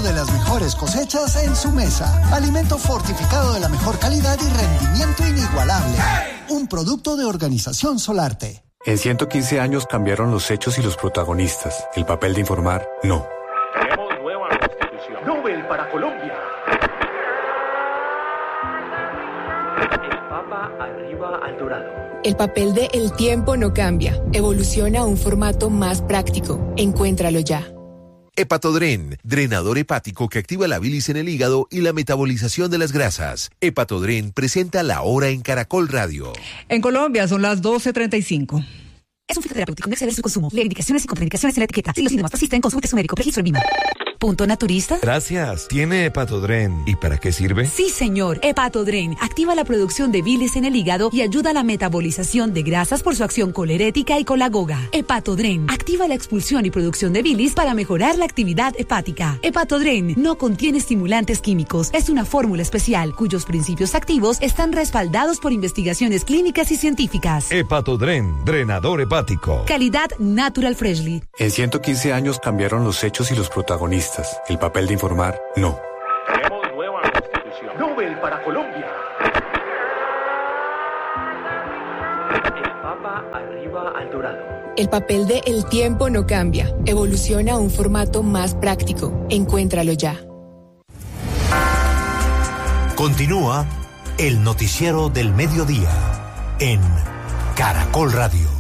de las mejores cosechas en su mesa. Alimento fortificado de la mejor calidad y rendimiento inigualable. Un producto de Organización Solarte. En 115 años cambiaron los hechos y los protagonistas. El papel de informar, no. Tenemos nueva constitución. Nobel para Colombia. El Papa arriba al dorado. El papel de El tiempo no cambia. Evoluciona a un formato más práctico. Encuéntralo ya. Hepatodren, drenador hepático que activa la bilis en el hígado y la metabolización de las grasas. Hepatodren presenta La Hora en Caracol Radio. En Colombia son las 12:35. Es un fitoterapéutico, no exceder su consumo. Lee indicaciones y contraindicaciones en la etiqueta. Si los síntomas persisten, consulte a su médico. Registro en VIMA. ¿Punto naturista? Gracias. ¿Tiene Hepatodren? ¿Y para qué sirve? Sí, señor. Hepatodren activa la producción de bilis en el hígado y ayuda a la metabolización de grasas por su acción colerética y colagoga. Hepatodren activa la expulsión y producción de bilis para mejorar la actividad hepática. Hepatodren no contiene estimulantes químicos. Es una fórmula especial cuyos principios activos están respaldados por investigaciones clínicas y científicas. Hepatodren, drenador hepático. Calidad Natural Freshly. En 115 años cambiaron los hechos y los protagonistas. El papel de informar, no. Tenemos nueva constitución. Nobel para Colombia. El Papa arriba al dorado. El papel de El tiempo no cambia. Evoluciona a un formato más práctico. Encuéntralo ya. Continúa el noticiero del mediodía en Caracol Radio.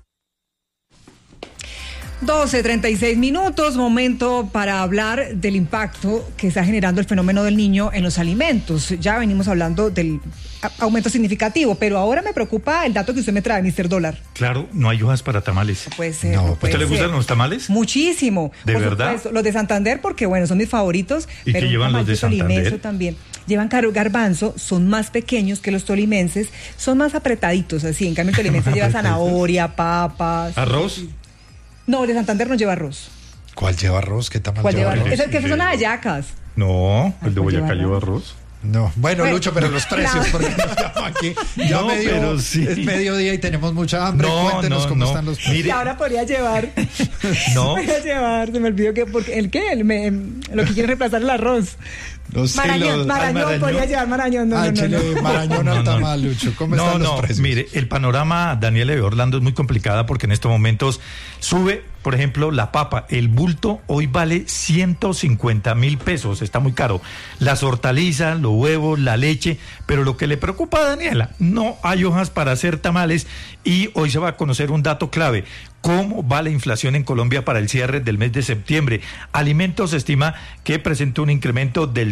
12:36, momento para hablar del impacto que está generando el fenómeno del niño en los alimentos. Ya venimos hablando del aumento significativo, pero ahora me preocupa el dato que usted me trae, Mr. Dólar. Claro, no hay hojas para tamales. Puede ser. No, ¿a usted le gustan los tamales? Muchísimo. ¿De por verdad? Supuesto, los de Santander, porque bueno, son mis favoritos. ¿Y qué llevan los de Santander? También. Llevan garbanzo, son más pequeños que los tolimenses, son más apretaditos, así. En cambio, el tolimense lleva zanahoria, papas. ¿Arroz? No, el de Santander no lleva arroz. ¿Cuál lleva arroz? ¿Qué tamal ¿Cuál lleva arroz? Es el que son hallacas. No, el de Boyacá lleva arroz. No, bueno, Lucho, pero los precios, porque nos llama aquí. Ya pero sí. Es mediodía y tenemos mucha hambre. Cuéntenos cómo están los precios. Y ahora podría llevar. Se me olvidó que, porque lo que quiere reemplazar el arroz. No sé, Marañón, podría llevar Marañón. Marañón al tamal, Lucho. ¿Cómo están los precios? Mire, el panorama, Daniela, de Orlando es muy complicada porque en estos momentos sube, por ejemplo, la papa. El bulto hoy vale 150.000 pesos, está muy caro. Las hortalizas, los huevos, la leche, pero lo que le preocupa a Daniela, no hay hojas para hacer tamales y hoy se va a conocer un dato clave. ¿Cómo va la inflación en Colombia para el cierre del mes de septiembre? Alimentos estima que presentó un incremento del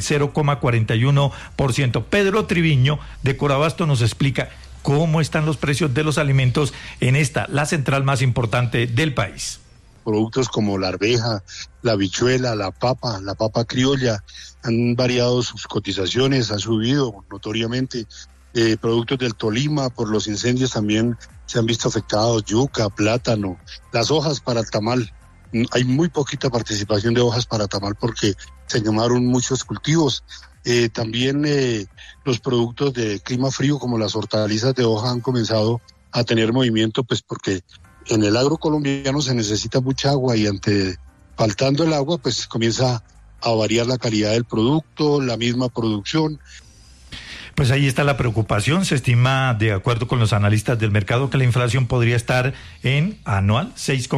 0,41%. Pedro Triviño, de Corabasto, nos explica cómo están los precios de los alimentos en la central más importante del país. Productos como la arveja, la habichuela, la papa criolla, han variado sus cotizaciones, han subido notoriamente. Productos del Tolima, por los incendios también se han visto afectados, yuca, plátano, las hojas para el tamal. Hay muy poquita participación de hojas para tamal porque se quemaron muchos cultivos. También los productos de clima frío como las hortalizas de hoja han comenzado a tener movimiento, pues porque en el agro colombiano se necesita mucha agua y faltando el agua pues comienza a variar la calidad del producto, la misma producción. Pues ahí está la preocupación. Se estima, de acuerdo con los analistas del mercado, que la inflación podría estar en anual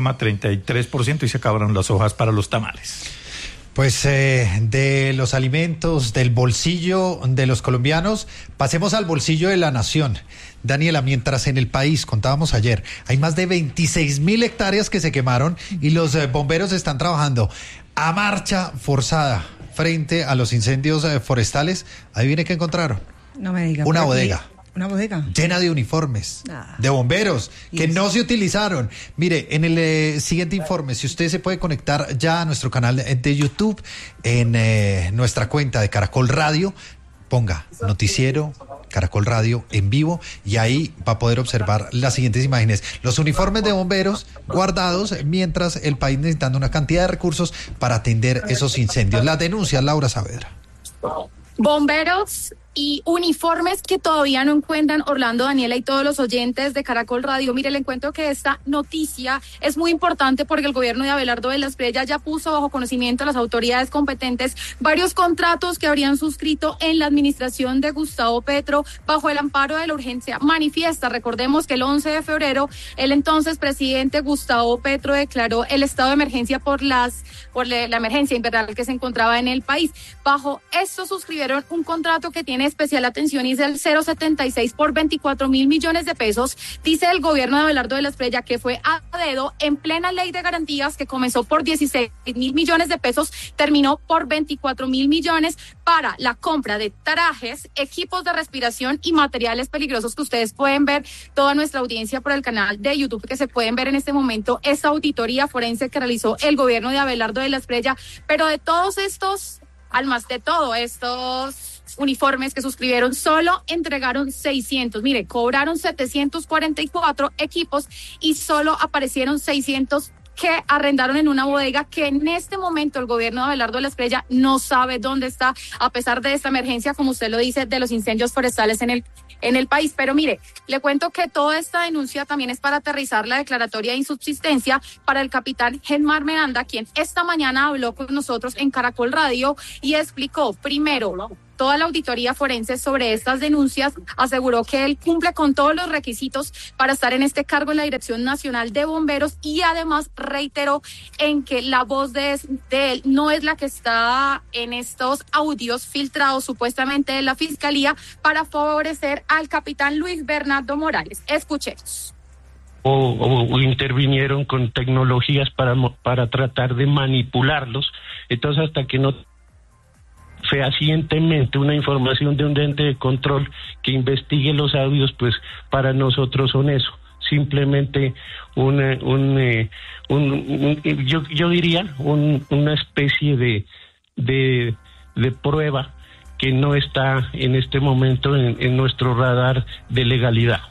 6,33% y se acabaron las hojas para los tamales. Pues de los alimentos, del bolsillo de los colombianos, pasemos al bolsillo de la nación. Daniela, mientras en el país, contábamos ayer, hay más de 26.000 hectáreas que se quemaron y los bomberos están trabajando a marcha forzada frente a los incendios forestales. Adivine qué encontraron. No me diga. Una bodega. ¿Una bodega? Llena de uniformes, de bomberos, que no se utilizaron. Mire, en el siguiente informe, si usted se puede conectar ya a nuestro canal de YouTube, en nuestra cuenta de Caracol Radio, ponga Noticiero Caracol Radio en vivo y ahí va a poder observar las siguientes imágenes. Los uniformes de bomberos guardados mientras el país necesitando una cantidad de recursos para atender esos incendios. Las denuncias, Laura Saavedra. Bomberos y uniformes que todavía no encuentran, Orlando, Daniela y todos los oyentes de Caracol Radio. Mire, le cuento que esta noticia es muy importante porque el gobierno de Abelardo de la Espriella ya puso bajo conocimiento a las autoridades competentes varios contratos que habrían suscrito en la administración de Gustavo Petro bajo el amparo de la urgencia manifiesta. Recordemos que el 11 de febrero el entonces presidente Gustavo Petro declaró el estado de emergencia por la emergencia invernal que se encontraba en el país. Bajo esto suscribieron un contrato que tiene especial atención y es el 076 por 24.000 millones de pesos. Dice el gobierno de Abelardo de la Espriella que fue a dedo en plena ley de garantías que comenzó por 16.000 millones de pesos, terminó por 24.000 millones para la compra de trajes, equipos de respiración y materiales peligrosos que ustedes pueden ver, toda nuestra audiencia por el canal de YouTube que se pueden ver en este momento, esta auditoría forense que realizó el gobierno de Abelardo de la Espriella. Pero de todos estos, además de todos estos uniformes que suscribieron, solo entregaron 600. Mire, cobraron 744 equipos y solo aparecieron 600 que arrendaron en una bodega que en este momento el gobierno de Abelardo de la Espriella no sabe dónde está, a pesar de esta emergencia, como usted lo dice, de los incendios forestales en el país. Pero mire, le cuento que toda esta denuncia también es para aterrizar la declaratoria de insubsistencia para el capitán Genmar Miranda, quien esta mañana habló con nosotros en Caracol Radio y explicó primero toda la auditoría forense sobre estas denuncias, aseguró que él cumple con todos los requisitos para estar en este cargo en la Dirección Nacional de Bomberos y además reiteró en que la voz de él no es la que está en estos audios filtrados supuestamente de la Fiscalía para favorecer al capitán Luis Bernardo Morales. Escuchemos. O intervinieron con tecnologías para tratar de manipularlos. Entonces, hasta que no fehacientemente una información de un ente de control que investigue los audios, pues para nosotros son eso, simplemente yo diría una especie de prueba que no está en este momento en nuestro radar de legalidad.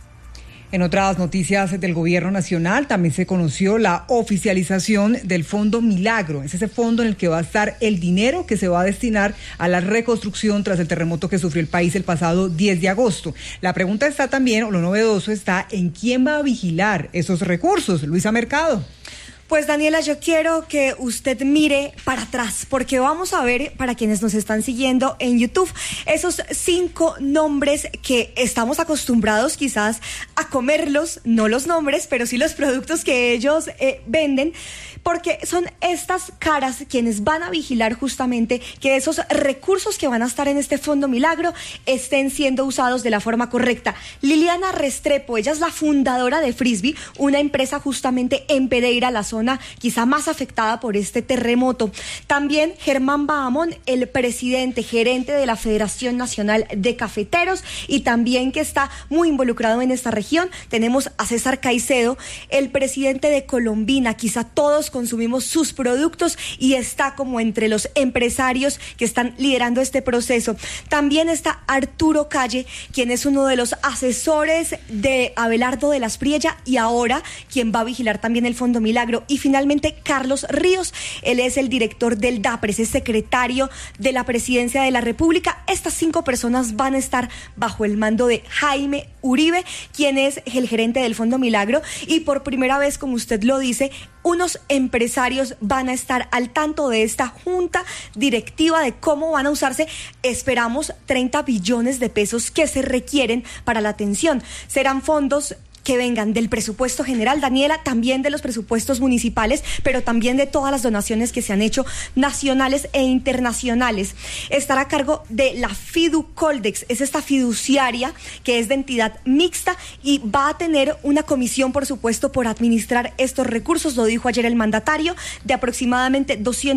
En otras noticias del gobierno nacional también se conoció la oficialización del Fondo Milagro. Es ese fondo en el que va a estar el dinero que se va a destinar a la reconstrucción tras el terremoto que sufrió el país el pasado 10 de agosto. La pregunta está también, o lo novedoso está, en quién va a vigilar esos recursos. Luisa Mercado. Pues Daniela, yo quiero que usted mire para atrás, porque vamos a ver, para quienes nos están siguiendo en YouTube, esos 5 nombres que estamos acostumbrados quizás a comerlos, no los nombres, pero sí los productos que ellos venden, porque son estas caras quienes van a vigilar justamente que esos recursos que van a estar en este Fondo Milagro estén siendo usados de la forma correcta. Liliana Restrepo, ella es la fundadora de Frisbee, una empresa justamente en Pereira, la zona quizá más afectada por este terremoto. También Germán Bahamón, el presidente, gerente de la Federación Nacional de Cafeteros y también que está muy involucrado en esta región. Tenemos a César Caicedo, el presidente de Colombina, quizá todos consumimos sus productos y está como entre los empresarios que están liderando este proceso. También está Arturo Calle, quien es uno de los asesores de Abelardo de la Espriella y ahora quien va a vigilar también el Fondo Milagro. Y finalmente Carlos Ríos, él es el director del DAPRES, es secretario de la Presidencia de la República. Estas 5 personas van a estar bajo el mando de Jaime Uribe, quien es el gerente del Fondo Milagro, y por primera vez, como usted lo dice, unos empresarios van a estar al tanto de esta junta directiva de cómo van a usarse, esperamos, 30 billones de pesos que se requieren para la atención. Serán fondos que vengan del presupuesto general, Daniela, también de los presupuestos municipales, pero también de todas las donaciones que se han hecho nacionales e internacionales. Estará a cargo de la Fiducoldex, es esta fiduciaria que es de entidad mixta y va a tener una comisión, por supuesto, por administrar estos recursos, lo dijo ayer el mandatario, de aproximadamente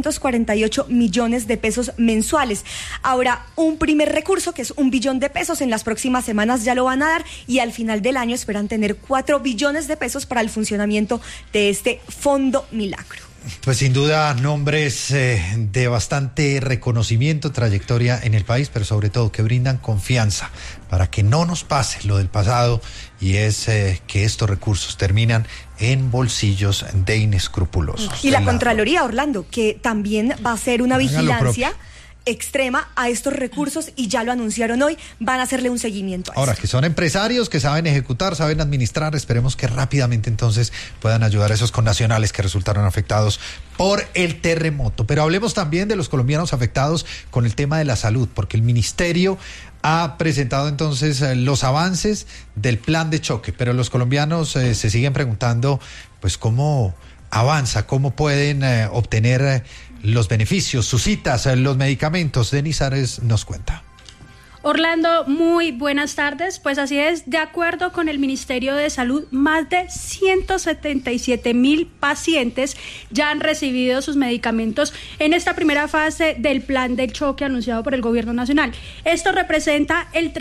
248 millones de pesos mensuales. Ahora, un primer recurso, que es 1 billón de pesos, en las próximas semanas ya lo van a dar y al final del año esperan tener 4 billones de pesos para el funcionamiento de este Fondo Milagro. Pues sin duda nombres de bastante reconocimiento, trayectoria en el país, pero sobre todo que brindan confianza para que no nos pase lo del pasado y es que estos recursos terminan en bolsillos de inescrupulosos. Y la Contraloría, Orlando, que también va a hacer una vigilancia extrema a estos recursos y ya lo anunciaron hoy, van a hacerle un seguimiento a Ahora, esto. que son empresarios que saben ejecutar, saben administrar, esperemos que rápidamente entonces puedan ayudar a esos connacionales que resultaron afectados por el terremoto. Pero hablemos también de los colombianos afectados con el tema de la salud, porque el ministerio ha presentado entonces los avances del plan de choque, pero los colombianos se siguen preguntando pues cómo avanza, cómo pueden obtener los beneficios, sus citas, los medicamentos. Denis Ares nos cuenta. Orlando, muy buenas tardes. Pues así es, de acuerdo con el Ministerio de Salud, más de 177,000 pacientes ya han recibido sus medicamentos en esta primera fase del plan de choque anunciado por el Gobierno Nacional. Esto representa el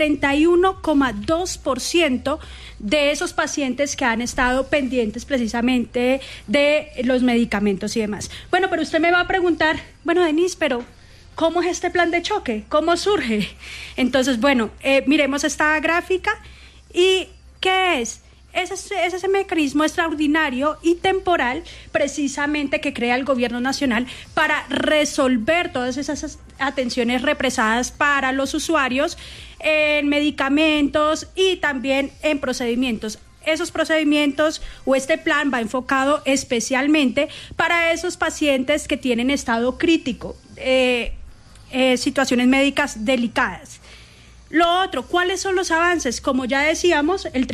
31,2% de esos pacientes que han estado pendientes precisamente de los medicamentos y demás. Bueno, pero usted me va a preguntar, bueno, Denise, pero ¿cómo es este plan de choque? ¿Cómo surge? Entonces, bueno, miremos esta gráfica. ¿Y qué es? Es ese mecanismo extraordinario y temporal precisamente que crea el Gobierno Nacional para resolver todas esas atenciones represadas para los usuarios en medicamentos y también en procedimientos. Esos procedimientos o este plan va enfocado especialmente para esos pacientes que tienen estado crítico, situaciones médicas delicadas. Lo otro, ¿cuáles son los avances? Como ya decíamos, el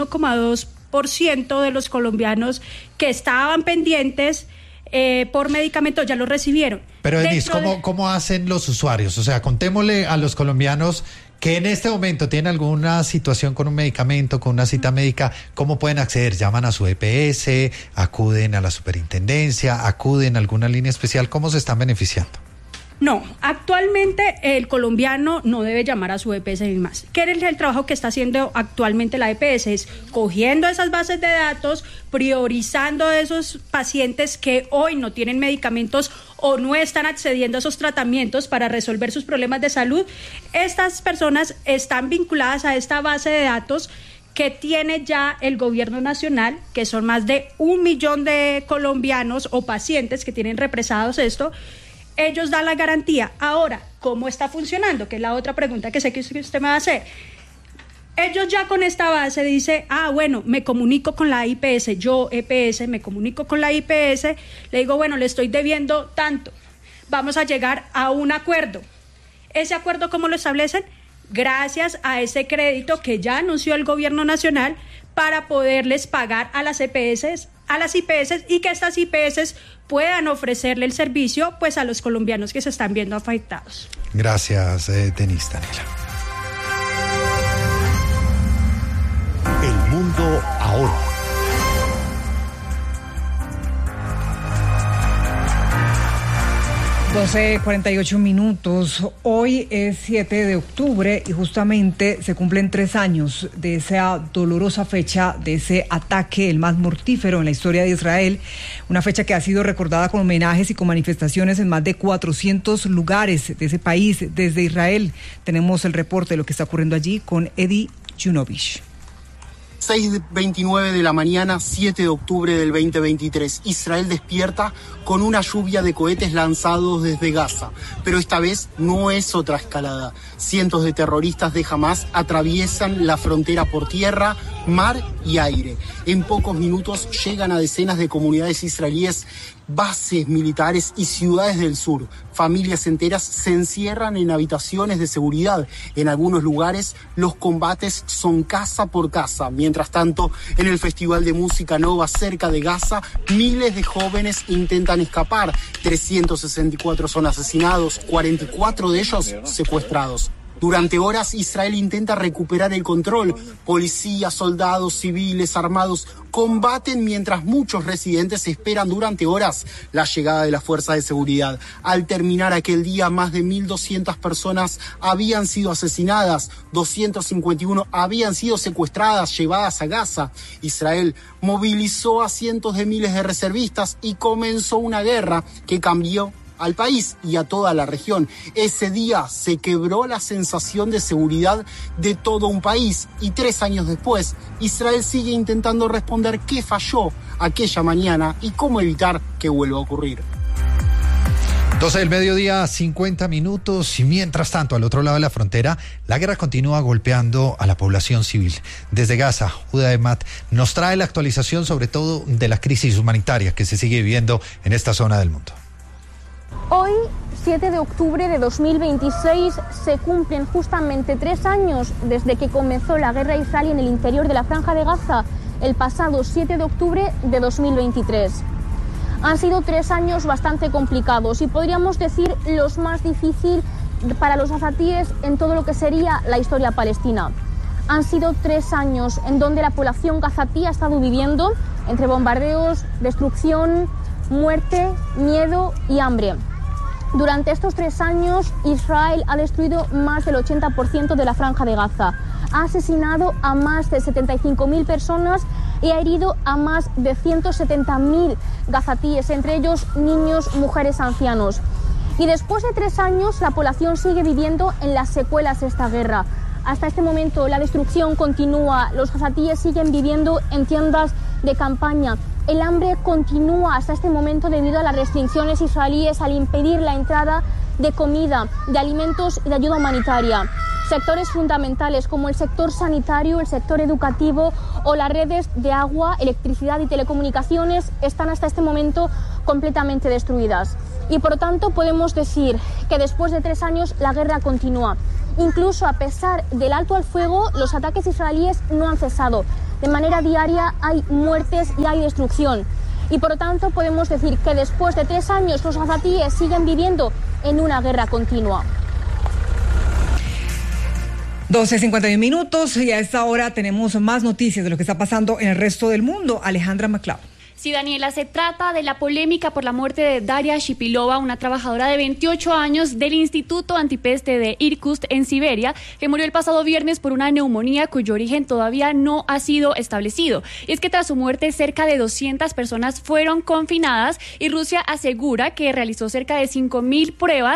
31,2% de los colombianos que estaban pendientes por medicamentos ya lo recibieron. Pero Denise, ¿cómo hacen los usuarios? O sea, contémosle a los colombianos que en este momento tienen alguna situación con un medicamento, con una cita médica, ¿cómo pueden acceder? ¿Llaman a su EPS? ¿Acuden a la superintendencia? ¿Acuden a alguna línea especial? ¿Cómo se están beneficiando? No, actualmente el colombiano no debe llamar a su EPS ni más. ¿Qué es el trabajo que está haciendo actualmente la EPS? Es cogiendo esas bases de datos, priorizando a esos pacientes que hoy no tienen medicamentos o no están accediendo a esos tratamientos para resolver sus problemas de salud. Estas personas están vinculadas a esta base de datos que tiene ya el Gobierno Nacional, que son más de 1 millón de colombianos o pacientes que tienen represados esto. Ellos dan la garantía. Ahora, ¿cómo está funcionando? Que es la otra pregunta que sé que usted me va a hacer. Ellos ya con esta base dicen, bueno, me comunico con la IPS, yo EPS, me comunico con la IPS, le digo, bueno, le estoy debiendo tanto, vamos a llegar a un acuerdo. ¿Ese acuerdo cómo lo establecen? Gracias a ese crédito que ya anunció el Gobierno Nacional para poderles pagar a las EPS, a las IPS, y que estas IPS puedan ofrecerle el servicio pues a los colombianos que se están viendo afectados. Gracias, Denise. Daniela. El mundo ahora. (12:48). Hoy es 7 de octubre y justamente se cumplen 3 años de esa dolorosa fecha, de ese ataque, el más mortífero en la historia de Israel. Una fecha que ha sido recordada con homenajes y con manifestaciones en más de 400 lugares de ese país. Desde Israel tenemos el reporte de lo que está ocurriendo allí con Eddie Junovich. 6:29 de la mañana, 7 de octubre del 2023. Israel despierta con una lluvia de cohetes lanzados desde Gaza. Pero esta vez no es otra escalada. Cientos de terroristas de Hamás atraviesan la frontera por tierra, mar y aire. En pocos minutos llegan a decenas de comunidades israelíes, bases militares y ciudades del sur. Familias enteras se encierran en habitaciones de seguridad. En algunos lugares los combates son casa por casa. Mientras tanto, en el Festival de Música Nova cerca de Gaza, miles de jóvenes intentan escapar. 364 son asesinados, 44 de ellos secuestrados. Durante horas, Israel intenta recuperar el control. Policías, soldados, civiles, armados combaten mientras muchos residentes esperan durante horas la llegada de las fuerzas de seguridad. Al terminar aquel día, más de 1.200 personas habían sido asesinadas, 251 habían sido secuestradas, llevadas a Gaza. Israel movilizó a cientos de miles de reservistas y comenzó una guerra que cambió al país y a toda la región. Ese día se quebró la sensación de seguridad de todo un país y 3 años después, Israel sigue intentando responder qué falló aquella mañana y cómo evitar que vuelva a ocurrir. 12 del mediodía, 50 minutos, y mientras tanto, al otro lado de la frontera, la guerra continúa golpeando a la población civil. Desde Gaza, Huda Emat nos trae la actualización sobre todo de la crisis humanitaria que se sigue viviendo en esta zona del mundo. Hoy, 7 de octubre de 2026, se cumplen justamente 3 años desde que comenzó la guerra israelí en el interior de la Franja de Gaza, el pasado 7 de octubre de 2023. Han sido 3 años bastante complicados y podríamos decir los más difíciles para los gazatíes en todo lo que sería la historia palestina. Han sido 3 años en donde la población gazatí ha estado viviendo entre bombardeos, destrucción, muerte, miedo y hambre. Durante estos 3 años, Israel ha destruido más del 80% de la Franja de Gaza, ha asesinado a más de 75.000 personas y ha herido a más de 170.000 gazatíes, entre ellos niños, mujeres, ancianos. Y después de 3 años, la población sigue viviendo en las secuelas de esta guerra. Hasta este momento, la destrucción continúa, los gazatíes siguen viviendo en tiendas de campaña. El hambre continúa hasta este momento debido a las restricciones israelíes al impedir la entrada de comida, de alimentos y de ayuda humanitaria. Sectores fundamentales como el sector sanitario, el sector educativo o las redes de agua, electricidad y telecomunicaciones están hasta este momento completamente destruidas. Y por lo tanto podemos decir que después de 3 años la guerra continúa. Incluso a pesar del alto al fuego, los ataques israelíes no han cesado. De manera diaria hay muertes y hay destrucción. Y por lo tanto podemos decir que después de 3 años los gazatíes siguen viviendo en una guerra continua. 12:51 minutos y a esta hora tenemos más noticias de lo que está pasando en el resto del mundo. Alejandra Maclau. Sí, Daniela, se trata de la polémica por la muerte de Daria Shipilova, una trabajadora de 28 años del Instituto Antipeste de Irkutsk en Siberia, que murió el pasado viernes por una neumonía cuyo origen todavía no ha sido establecido. Y es que tras su muerte cerca de 200 personas fueron confinadas y Rusia asegura que realizó cerca de 5.000 pruebas